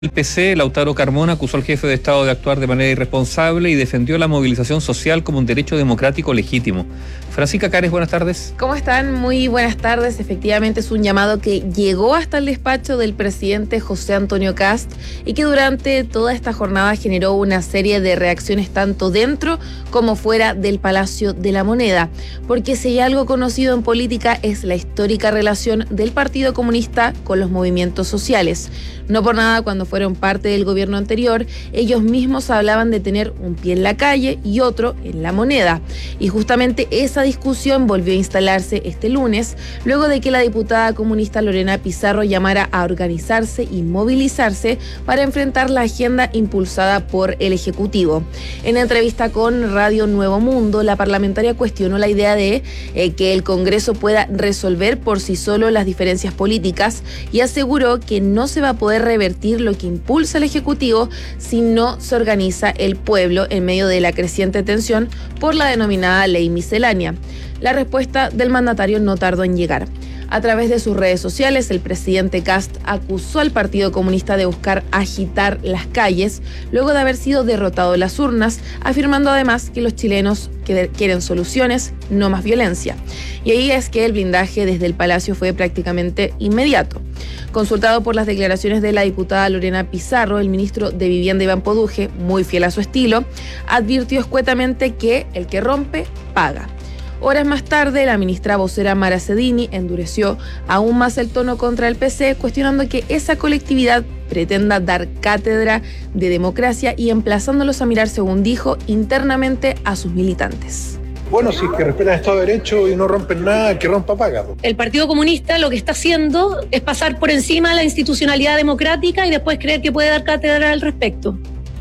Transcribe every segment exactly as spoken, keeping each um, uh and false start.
El P C, Lautaro Carmona, acusó al jefe de Estado de actuar de manera irresponsable y defendió la movilización social como un derecho democrático legítimo. Francisca Cares, buenas tardes. ¿Cómo están? Muy buenas tardes. Efectivamente es un llamado que llegó hasta el despacho del presidente José Antonio Kast y que durante toda esta jornada generó una serie de reacciones tanto dentro como fuera del Palacio de la Moneda. Porque si hay algo conocido en política es la histórica relación del Partido Comunista con los movimientos sociales. No por nada, cuando fueron parte del gobierno anterior, ellos mismos hablaban de tener un pie en la calle y otro en la moneda. Y justamente esa discusión volvió a instalarse este lunes, luego de que la diputada comunista Lorena Pizarro llamara a organizarse y movilizarse para enfrentar la agenda impulsada por el Ejecutivo. En entrevista con Radio Nuevo Mundo, la parlamentaria cuestionó la idea de eh, que el Congreso pueda resolver por sí solo las diferencias políticas y aseguró que no se va a poder revertir lo que impulsa el Ejecutivo si no se organiza el pueblo en medio de la creciente tensión por la denominada ley miscelánea. La respuesta del mandatario no tardó en llegar. A través de sus redes sociales, el presidente Kast acusó al Partido Comunista de buscar agitar las calles luego de haber sido derrotado en las urnas, afirmando además que los chilenos quieren soluciones, no más violencia. Y ahí es que el blindaje desde el Palacio fue prácticamente inmediato. Consultado por las declaraciones de la diputada Lorena Pizarro, el ministro de Vivienda Iván Poduje, muy fiel a su estilo, advirtió escuetamente que el que rompe, paga. Horas más tarde, la ministra vocera Mara Cedini endureció aún más el tono contra el P C, cuestionando que esa colectividad pretenda dar cátedra de democracia y emplazándolos a mirar, según dijo, internamente a sus militantes. Bueno, si es que respetan el Estado de Derecho y no rompen nada, que rompa paga. El Partido Comunista lo que está haciendo es pasar por encima de la institucionalidad democrática y después creer que puede dar cátedra al respecto.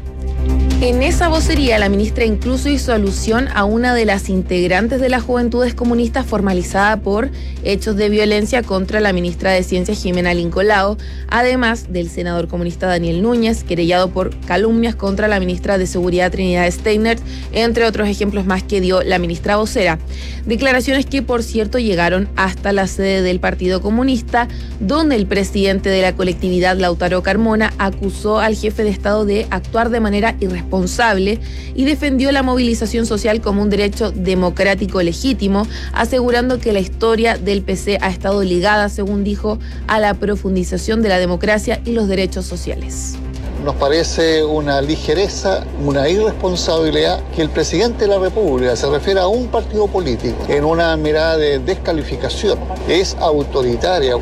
En esa vocería, la ministra incluso hizo alusión a una de las integrantes de las Juventudes Comunistas formalizada por hechos de violencia contra la ministra de Ciencias, Jimena Lincolao, además del senador comunista Daniel Núñez, querellado por calumnias contra la ministra de Seguridad Trinidad Steiner, entre otros ejemplos más que dio la ministra vocera. Declaraciones que, por cierto, llegaron hasta la sede del Partido Comunista, donde el presidente de la colectividad, Lautaro Carmona, acusó al jefe de Estado de actuar de manera irresponsable responsable y defendió la movilización social como un derecho democrático legítimo, asegurando que la historia del P C ha estado ligada, según dijo, a la profundización de la democracia y los derechos sociales. Nos parece una ligereza, una irresponsabilidad que el presidente de la República se refiere a un partido político en una mirada de descalificación. Es autoritaria.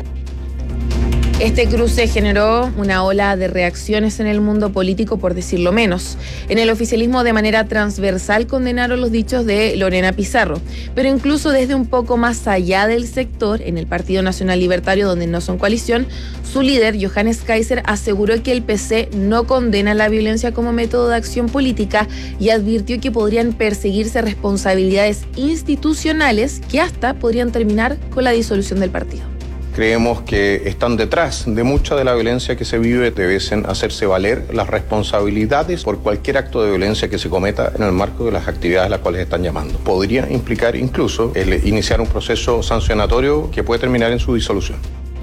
Este cruce generó una ola de reacciones en el mundo político, por decirlo menos. En el oficialismo, de manera transversal, condenaron los dichos de Lorena Pizarro, pero incluso desde un poco más allá del sector, en el Partido Nacional Libertario, donde no son coalición, su líder, Johannes Kaiser, aseguró que el P C no condena la violencia como método de acción política y advirtió que podrían perseguirse responsabilidades institucionales que hasta podrían terminar con la disolución del partido. Creemos que están detrás de mucha de la violencia que se vive, deben hacerse valer las responsabilidades por cualquier acto de violencia que se cometa en el marco de las actividades a las cuales están llamando. Podría implicar incluso el iniciar un proceso sancionatorio que puede terminar en su disolución.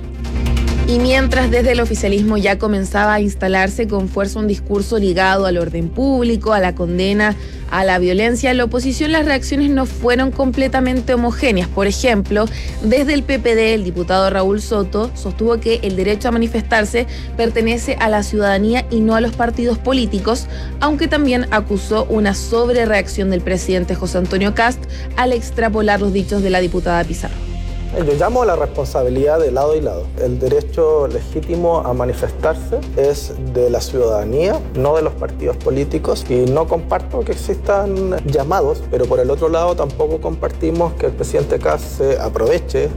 Y mientras desde el oficialismo ya comenzaba a instalarse con fuerza un discurso ligado al orden público, a la condena, a la violencia, en la oposición las reacciones no fueron completamente homogéneas. Por ejemplo, desde el P P D, el diputado Raúl Soto sostuvo que el derecho a manifestarse pertenece a la ciudadanía y no a los partidos políticos, aunque también acusó una sobrereacción del presidente José Antonio Kast al extrapolar los dichos de la diputada Pizarro. Yo llamo a la responsabilidad de lado y lado. El derecho legítimo a manifestarse es de la ciudadanía, no de los partidos políticos, y no comparto que existan llamados, pero por el otro lado tampoco compartimos que el presidente Kast se aproveche.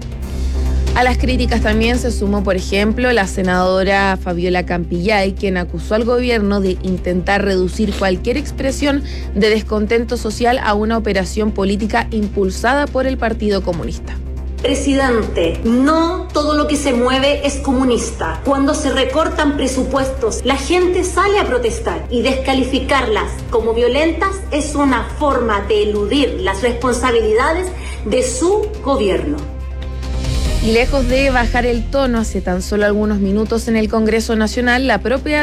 A las críticas también se sumó, por ejemplo, la senadora Fabiola Campillay, quien acusó al gobierno de intentar reducir cualquier expresión de descontento social a una operación política impulsada por el Partido Comunista. Presidente, no todo lo que se mueve es comunista. Cuando se recortan presupuestos, la gente sale a protestar y descalificarlas como violentas es una forma de eludir las responsabilidades de su gobierno. Y lejos de bajar el tono hace tan solo algunos minutos en el Congreso Nacional, la propia